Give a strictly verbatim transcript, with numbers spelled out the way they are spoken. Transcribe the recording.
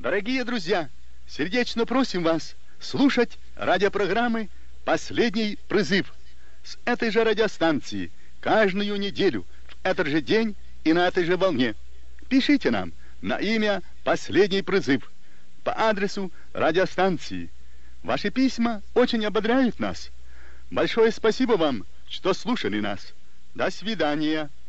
Дорогие друзья, сердечно просим вас слушать радиопрограммы «Последний призыв» с этой же радиостанции каждую неделю в этот же день и на этой же волне. Пишите нам на имя «Последний призыв» по адресу радиостанции. Ваши письма очень ободряют нас. Большое спасибо вам, что слушали нас. До свидания.